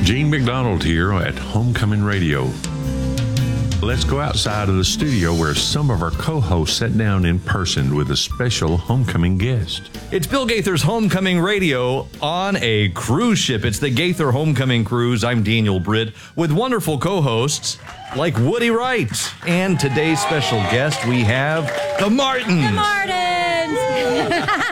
Gene McDonald here at Homecoming Radio. Let's go outside of the studio where some of our co-hosts sat down in person with a special homecoming guest. It's Bill Gaither's Homecoming Radio on a cruise ship. It's the Gaither Homecoming Cruise. I'm Daniel Britt with wonderful co-hosts like Woody Wright. And today's special guest, we have the Martins. The Martins!